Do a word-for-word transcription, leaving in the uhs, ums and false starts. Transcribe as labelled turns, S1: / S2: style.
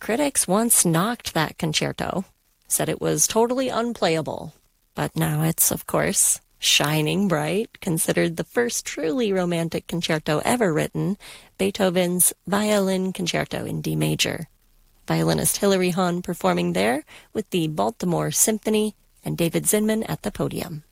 S1: Critics once knocked that concerto, said it was totally unplayable. But now it's, of course, shining bright, considered the first truly romantic concerto ever written, Beethoven's Violin Concerto in D major. Violinist Hilary Hahn performing there with the Baltimore Symphony and David Zinman at the podium.